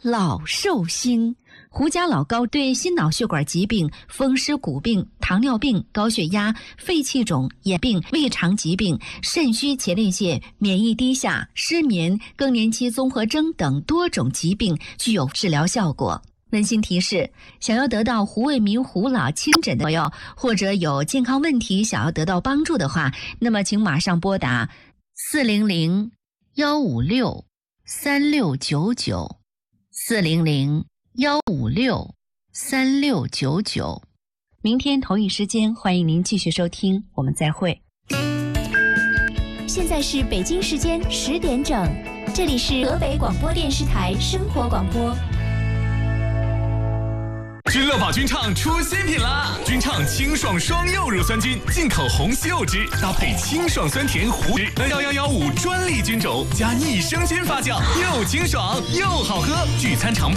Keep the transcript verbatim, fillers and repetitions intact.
老寿星。胡家老高对心脑血管疾病、风湿骨病、糖尿病、高血压、肺气肿、眼病、胃肠疾病、肾虚前列腺、免疫低下、失眠、更年期综合征等多种疾病具有治疗效果。温馨提示：想要得到胡卫民胡老亲诊的朋友，或者有健康问题想要得到帮助的话，那么请马上拨打四零零幺五六三六九九四零零幺五六三六九九。明天同一时间，欢迎您继续收听，我们再会。 现在是北京时间十点整，这里是河北广播电视台生活广播。 君乐宝君畅出新品啦！君畅清爽双柚乳酸菌，进口红西柚汁，搭配清爽酸甜胡汁一一一五专利菌种，加益生菌发酵，又清爽又好喝，聚餐常备。